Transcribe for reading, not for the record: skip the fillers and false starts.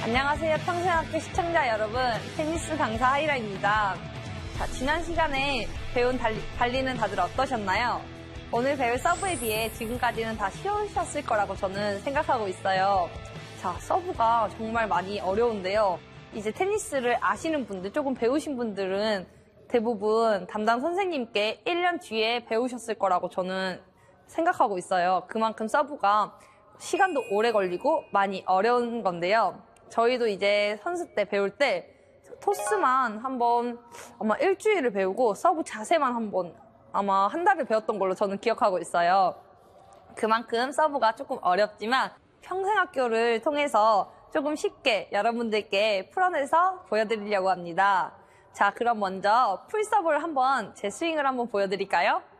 안녕하세요. 평생학교 시청자 여러분. 테니스 강사 하이라입니다. 자, 지난 시간에 배운 달리는 다들 어떠셨나요? 오늘 배울 서브에 비해 지금까지는 다 쉬우셨을 거라고 저는 생각하고 있어요. 자, 서브가 정말 많이 어려운데요. 이제 테니스를 아시는 분들, 조금 배우신 분들은 대부분 담당 선생님께 1년 뒤에 배우셨을 거라고 저는 생각하고 있어요. 그만큼 서브가 시간도 오래 걸리고 많이 어려운 건데요. 저희도 이제 선수 때 배울 때 토스만 한번 아마 일주일을 배우고 서브 자세만 한번 아마 한 달을 배웠던 걸로 저는 기억하고 있어요. 그만큼 서브가 조금 어렵지만 평생학교를 통해서 조금 쉽게 여러분들께 풀어내서 보여드리려고 합니다. 자, 그럼 먼저 풀서브를 한번 제 스윙을 한번 보여드릴까요?